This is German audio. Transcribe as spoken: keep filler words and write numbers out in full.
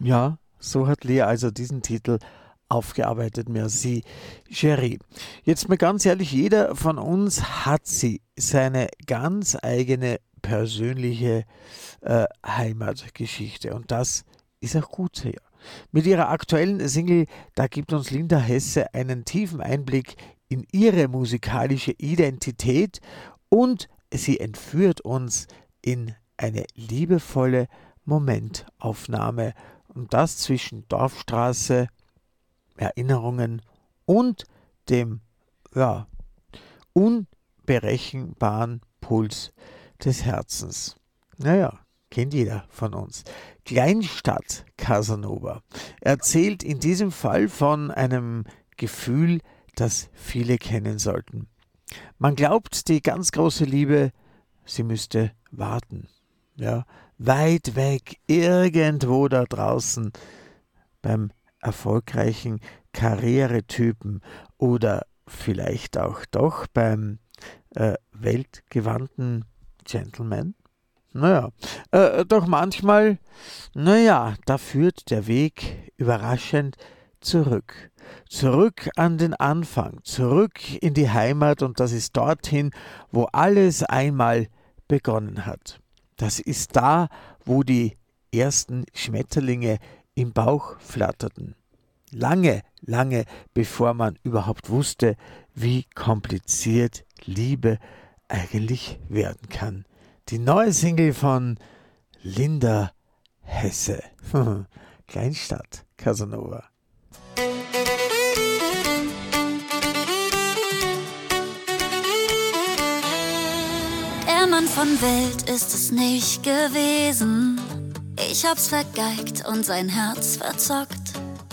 Ja, so hat Lea also diesen Titel aufgearbeitet. Merci, Cherie. Jetzt mal ganz ehrlich, jeder von uns hat sie seine ganz eigene persönliche äh, Heimatgeschichte und das ist auch gut so. Ja. Mit ihrer aktuellen Single, da gibt uns Linda Hesse einen tiefen Einblick in ihre musikalische Identität und sie entführt uns in eine liebevolle Momentaufnahme und das zwischen Dorfstraße, Erinnerungen und dem ja, unberechenbaren Puls des Herzens. Naja, kennt jeder von uns. Kleinstadt Casanova erzählt in diesem Fall von einem Gefühl, das viele kennen sollten. Man glaubt, die ganz große Liebe, sie müsste warten. Ja, weit weg, irgendwo da draußen beim erfolgreichen Karrieretypen oder vielleicht auch doch beim äh, weltgewandten Gentleman. Naja, äh, doch manchmal, naja, da führt der Weg überraschend zurück. Zurück an den Anfang, zurück in die Heimat und das ist dorthin, wo alles einmal begonnen hat. Das ist da, wo die ersten Schmetterlinge im Bauch flatterten. Lange, lange bevor man überhaupt wusste, wie kompliziert Liebe eigentlich werden kann. Die neue Single von Linda Hesse. Kleinstadt Casanova. Der Mann von Welt ist es nicht gewesen. Ich hab's vergeigt und sein Herz verzockt.